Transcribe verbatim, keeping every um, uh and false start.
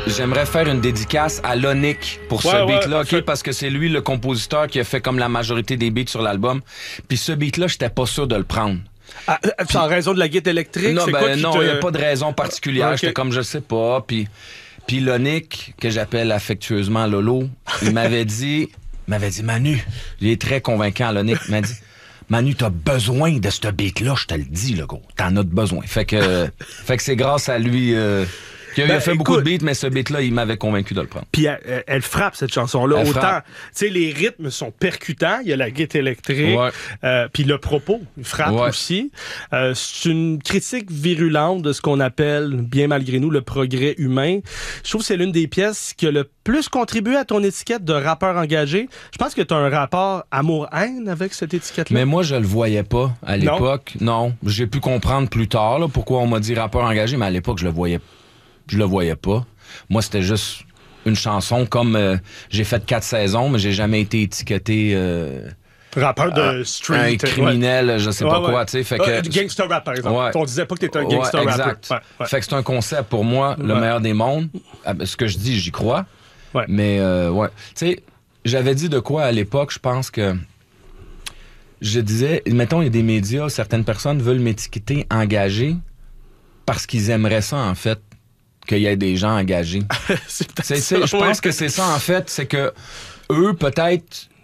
j'aimerais faire une dédicace à Lonick pour Ouais, ce ouais, beat-là, fait... OK? Parce que c'est lui le compositeur qui a fait comme la majorité des beats sur l'album. Puis ce beat-là, j'étais pas sûr de le prendre. Ah, puis en raison de la guitare électrique, non, c'est ben, quoi qui non, te... il n'y a pas de raison particulière. Okay. J'étais comme, je sais pas. Puis, puis Lonick, que j'appelle affectueusement Lolo, il m'avait dit, il m'avait dit, Manu, il est très convaincant, Lonick, il m'a dit, Manu, t'as besoin de ce beat-là, je te le dis, le gros. T'en as besoin. Fait que, fait que c'est grâce à lui... Euh, Il a, ben, il a fait écoute, beaucoup de beats, mais ce beat-là, il m'avait convaincu de le prendre. Puis elle, elle frappe, cette chanson-là. Elle Autant, tu sais, les rythmes sont percutants. Il y a la guitare électrique. Ouais. Euh, puis le propos, il frappe ouais. aussi. Euh, c'est une critique virulente de ce qu'on appelle, bien malgré nous, le progrès humain. Je trouve que c'est l'une des pièces qui a le plus contribué à ton étiquette de rappeur engagé. Je pense que tu as un rapport amour-haine avec cette étiquette-là. Mais moi, je le voyais pas à l'époque. Non. non. J'ai pu comprendre plus tard là, pourquoi on m'a dit rappeur engagé, mais à l'époque, je le voyais pas. Je le voyais pas. Moi, c'était juste une chanson comme euh, j'ai fait quatre saisons, mais j'ai jamais été étiqueté euh, rappeur de street, un criminel, ouais. je sais ouais, pas ouais. quoi, tu sais. Fait que euh, gangster rap, par exemple. Ouais. On disait pas que t'étais un gangster ouais, rap. Exact. Ouais, ouais. Fait que c'est un concept pour moi, le ouais. meilleur des mondes. Ce que je dis, j'y crois. Ouais. Mais euh, ouais, tu sais, j'avais dit de quoi à l'époque. Je pense que je disais, mettons, il y a des médias, certaines personnes veulent m'étiqueter engagé parce qu'ils aimeraient ça en fait. Qu'il y ait des gens engagés. c'est c'est, c'est, je pense ouais. que c'est ça, en fait. C'est que eux, peut-être,